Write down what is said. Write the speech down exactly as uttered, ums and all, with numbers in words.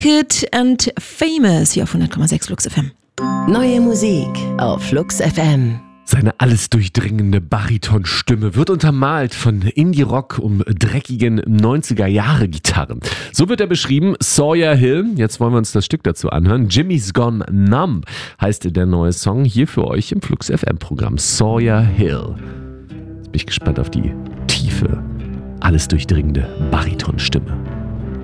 Good and Famous hier auf hundert Komma sechs Flux F M. Neue Musik auf Flux F M. Seine alles durchdringende Baritonstimme wird untermalt von Indie-Rock um dreckigen neunziger-Jahre-Gitarren. So wird er beschrieben, Sawyer Hill. Jetzt wollen wir uns das Stück dazu anhören. Jimmy's Gone Numb heißt der neue Song hier für euch im Flux F M-Programm. Sawyer Hill. Jetzt bin ich gespannt auf die tiefe, alles durchdringende Baritonstimme.